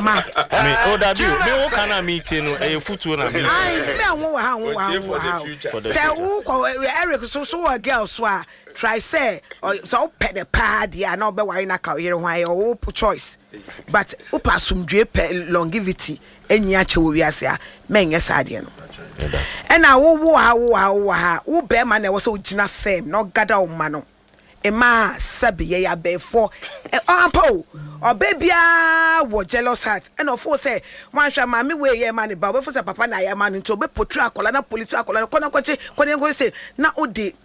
ma me oda bi me wo kana meeting no e futu na me I me wo ha say who Eric so a girl so a try say so pet the pad ya na be worry na ka here hwan o choice but upasumdwe longevity enyi ache wo wiase a menye sade no and na wo ha wo be ma na wo so gina firm no gada wo ma no Emma sabi ya before ampo obebia wo jealous heart and of course say wan hwa ma me we ye ma ne ba before say papa na ya ma nto be potra akola na police akola kona kwache kona go say na odi